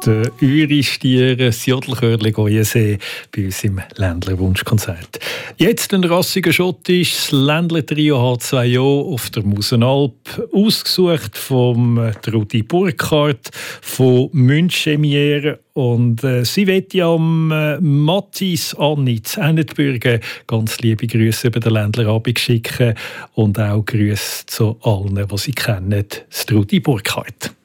Der Uri Stier, das Jodelchörli Goyensee bei uns im Ländler Wunschkonzert. Jetzt ein rassiger Schottisch, das Ländler Trio H2O auf der Musenalp, ausgesucht vom Rudi Burkhardt von Münchemier. Und sie wird ja am Matthias Anni zu Ennetbürgen ganz liebe Grüße über den Ländler Abend schicken und auch Grüße zu allen, die sie kennen, das Rudi Burkhardt.